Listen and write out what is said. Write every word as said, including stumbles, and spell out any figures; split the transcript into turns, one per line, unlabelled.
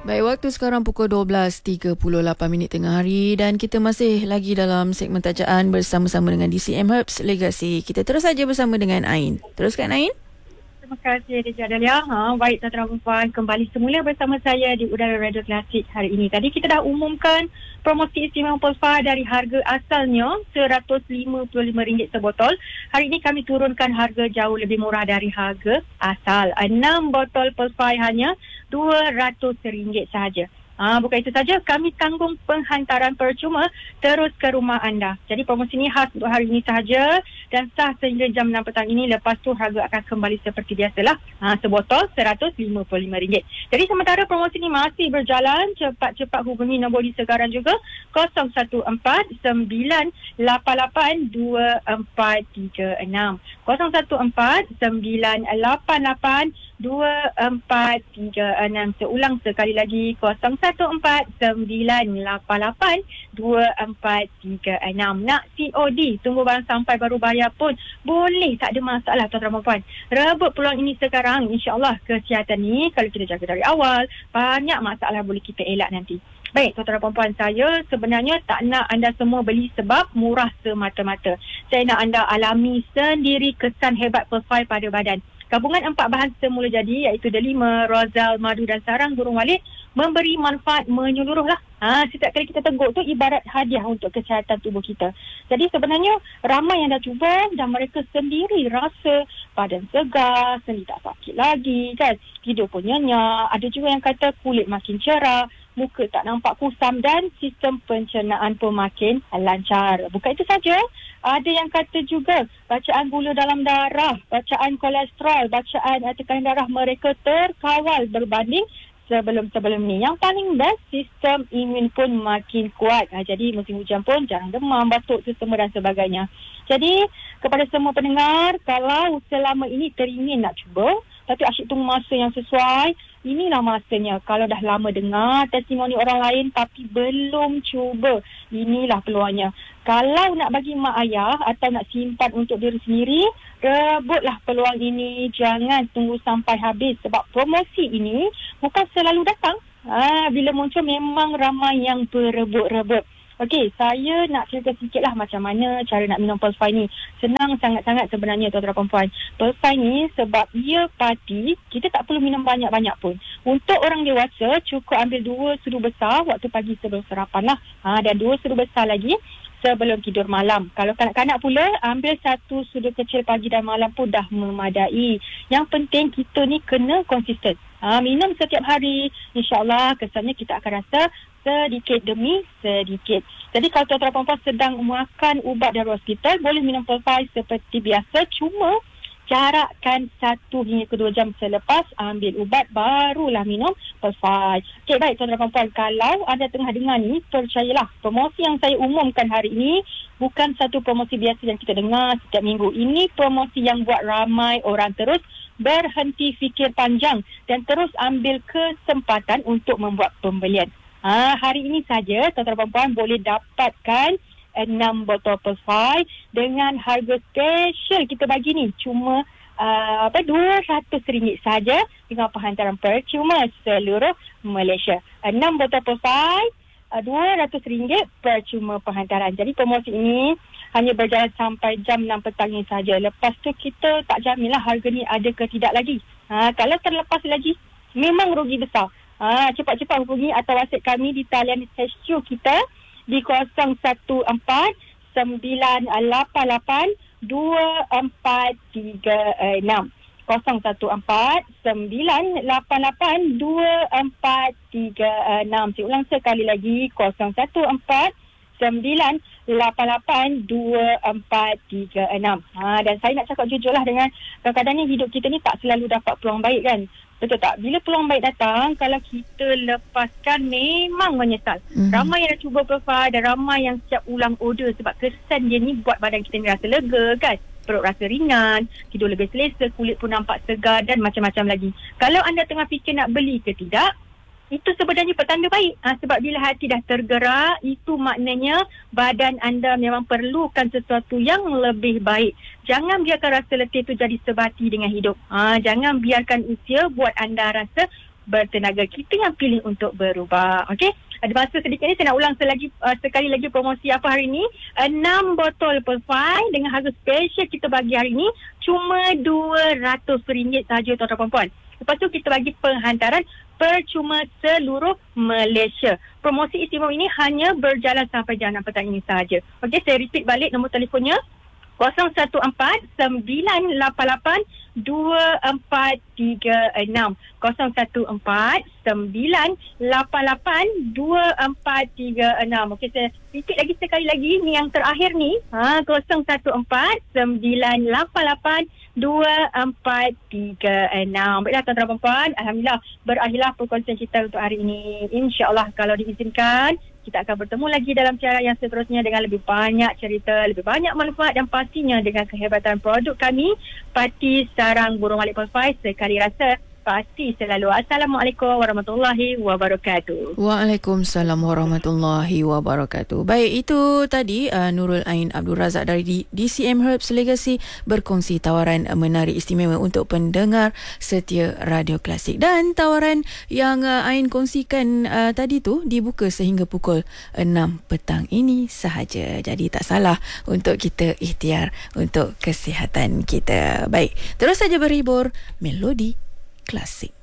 Baik, waktu sekarang pukul dua belas tiga puluh lapan minit tengah hari dan kita masih lagi dalam segmen tajaan bersama-sama dengan D C M Herbs Legacy. Kita terus saja bersama dengan Ain. Teruskan Ain.
Terima kasih Dija Dahlia. Ha, baik tuan-tuan dan puan, kembali semula bersama saya di Udara Radio Klasik hari ini. Tadi kita dah umumkan promosi istimewa Pulsa dari harga asalnya seratus lima puluh lima ringgit sebotol. Hari ini kami turunkan harga jauh lebih murah dari harga asal. enam botol Pulsa hanya dua ratus ringgit sahaja. Ah, bukan itu saja, kami tanggung penghantaran percuma terus ke rumah anda. Jadi promosi ini khas untuk hari ini sahaja dan sah sehingga jam enam petang ini. Lepas tu harga akan kembali seperti biasalah. Ah, sebotol seratus lima puluh lima ringgit. Jadi sementara promosi ini masih berjalan, cepat-cepat hubungi nombor di sekarang juga kosong satu empat sembilan lapan lapan dua empat tiga enam. kosong satu empat sembilan lapan lapan dua empat tiga enam. Seulang sekali lagi kosong satu empat sembilan lapan lapan dua empat tiga enam. Nak C O D, tunggu barang sampai baru bayar pun boleh, tak ada masalah tuan-tuan dan puan. Rebut peluang ini sekarang, insya-Allah kesihatan ni kalau kita jaga dari awal, banyak masalah boleh kita elak nanti. Baik, tuan-tuan dan puan, saya sebenarnya tak nak anda semua beli sebab murah semata-mata. Saya nak anda alami sendiri kesan hebat Pulsa pada badan. Gabungan empat bahan semula jadi iaitu delima, rozal, madu dan sarang burung walet memberi manfaat menyeluruh lah. Ha, setiap kali kita teguk tu ibarat hadiah untuk kesihatan tubuh kita. Jadi sebenarnya ramai yang dah cuba dan mereka sendiri rasa badan segar, sendi tak sakit lagi kan. Tidur pun nyenyak. Ada juga yang kata kulit makin cerah, muka tak nampak kusam dan sistem pencernaan pun makin lancar. Bukan itu saja, ada yang kata juga bacaan gula dalam darah, bacaan kolesterol, bacaan tekanan darah mereka terkawal berbanding sebelum-sebelum ni. Yang paling best, sistem imun pun makin kuat. Ha, jadi musim hujan pun jarang demam, batuk, sesama dan sebagainya. Jadi kepada semua pendengar, kalau selama ini teringin nak cuba tapi asyik tunggu masa yang sesuai, inilah masanya. Kalau dah lama dengar testimoni orang lain tapi belum cuba, inilah peluangnya. Kalau nak bagi mak ayah atau nak simpan untuk diri sendiri, rebutlah peluang ini. Jangan tunggu sampai habis sebab promosi ini bukan selalu datang. Ha, bila muncul memang ramai yang berebut-rebut. Okey, saya nak cerita sikitlah macam mana cara nak minum Pulsa ni. Senang sangat-sangat sebenarnya tuan-tuan dan puan. Pulsa ni sebab ia parti, kita tak perlu minum banyak-banyak pun. Untuk orang dewasa, cukup ambil dua sudu besar waktu pagi sebelum sarapan lah. Ha, dan dua sudu besar lagi sebelum tidur malam. Kalau kanak-kanak pula, ambil satu sudu kecil pagi dan malam pun dah memadai. Yang penting kita ni kena konsisten. Ha, minum setiap hari, insya-Allah kesannya kita akan rasa sedikit demi sedikit. Jadi kalau tuan-tuan dan puan sedang makan ubat dari hospital, boleh minum Pulsa seperti biasa, cuma jarakkan satu hingga kedua jam selepas ambil ubat, barulah minum Pulsa. Okey, baik tuan-tuan dan puan, kalau anda tengah dengar ni, percayalah, promosi yang saya umumkan hari ini bukan satu promosi biasa yang kita dengar setiap minggu. Ini promosi yang buat ramai orang terus berhenti fikir panjang dan terus ambil kesempatan untuk membuat pembelian. Ha, hari ini saja tuan-tuan dan puan boleh dapatkan enam botol Pulsa dengan harga special kita bagi ni cuma uh, apa dua ratus ringgit saja dengan penghantaran percuma seluruh Malaysia. enam botol Pulsa uh, dua ratus ringgit percuma penghantaran. Jadi promosi ini hanya berjalan sampai jam enam petang ini saja. Lepas tu kita tak jaminlah harga ni ada ke tidak lagi. Ha, kalau terlepas lagi memang rugi besar. Ha, cepat-cepat hubungi atau WhatsApp kami di talian H Q kita di kosong satu empat sembilan lapan lapan dua empat tiga enam. kosong satu empat sembilan lapan lapan dua empat tiga enam. Saya ulang sekali lagi, kosong satu empat sembilan lapan lapan dua empat tiga enam. Ha, dan saya nak cakap jujurlah dengan kadang-kadang ni hidup kita ni tak selalu dapat peluang baik kan. Betul tak? Bila peluang baik datang, kalau kita lepaskan memang menyesal. Mm-hmm. Ramai yang dah cuba Pulsa dan ramai yang siap ulang order sebab kesan dia ni buat badan kita ni rasa lega kan. Perut rasa ringan, tidur lebih selesa, kulit pun nampak segar dan macam-macam lagi. Kalau anda tengah fikir nak beli ke tidak, itu sebenarnya petanda baik. Ha, sebab bila hati dah tergerak, itu maknanya badan anda memang perlukan sesuatu yang lebih baik. Jangan biarkan rasa letih itu jadi sebati dengan hidup. Ha, jangan biarkan usia buat anda rasa bertenaga. Kita yang pilih untuk berubah. Okey? Ada masa sedikit ni saya nak ulang selagi, uh, sekali lagi promosi apa hari ni. enam botol Perfai dengan harga special kita bagi hari ni cuma dua ratus ringgit sahaja tuan-tuan dan puan-puan. Lepas tu kita bagi penghantaran percuma seluruh Malaysia. Promosi istimewa ini hanya berjalan sampai jam enam petang ini sahaja. Okey, saya repeat balik nombor telefonnya kosong satu empat sembilan lapan lapan dua empat tiga enam kosong satu empat sembilan lapan lapan dua empat tiga enam. Okey, saya repeat lagi sekali lagi. Ni yang terakhir ni, ha, kosong satu empat sembilan lapan lapan dua empat tiga enam. Baiklah tuan-tuan dan puan-puan, alhamdulillah berakhirlah perkongsian kita untuk hari ini. InsyaAllah kalau diizinkan kita akan bertemu lagi dalam siaran yang seterusnya dengan lebih banyak cerita, lebih banyak manfaat dan pastinya dengan kehebatan produk kami, Pati Sarang Burung Malik Perfai. Sekali rasa pasti selalu. Assalamualaikum warahmatullahi wabarakatuh.
Waalaikumsalam warahmatullahi wabarakatuh. Baik, itu tadi uh, Nurul Ain Abdul Razak dari D C M Herbs Legacy berkongsi tawaran uh, menarik istimewa untuk pendengar setia Radio Klasik. Dan tawaran yang uh, Ain kongsikan uh, tadi tu dibuka sehingga pukul enam petang ini sahaja. Jadi tak salah untuk kita ikhtiar untuk kesihatan kita. Baik, terus saja berhibur melodi klasik.